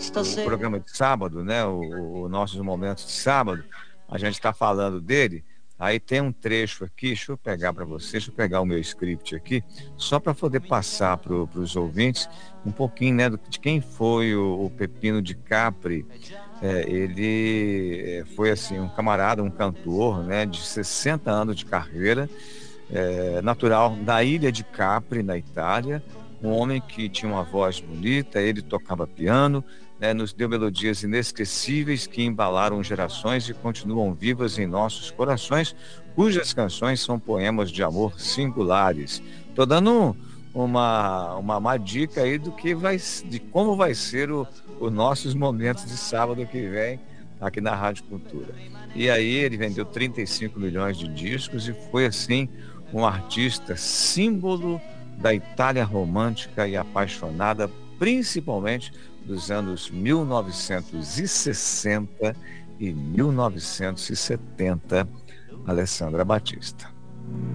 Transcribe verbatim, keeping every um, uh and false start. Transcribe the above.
Está o certo. programa de sábado, né, o o Nossos Momentos de Sábado, a gente está falando dele, aí tem um trecho aqui, deixa eu pegar para você, deixa eu pegar o meu script aqui, só para poder passar para o para os ouvintes um pouquinho, né, do de quem foi o o Peppino de Capri. Eh, ele, eh, foi, assim, um camarada, um cantor, né, de sessenta anos de carreira, eh, natural da ilha de Capri, na Itália, um homem que tinha uma voz bonita, ele tocava piano, né, nos deu melodias inesquecíveis que embalaram gerações e continuam vivas em nossos corações, cujas canções são poemas de amor singulares. Tô dando um uma uma má dica aí do que vai s de como vai ser o o Nossos Momentos de sábado que vem, aqui na Rádio Cultura. E aí ele vendeu trinta e cinco milhões de discos e foi, assim, um artista símbolo da Itália romântica e apaixonada, principalmente dos anos mil novecentos e sessenta e mil novecentos e setenta, Alessandra Batista.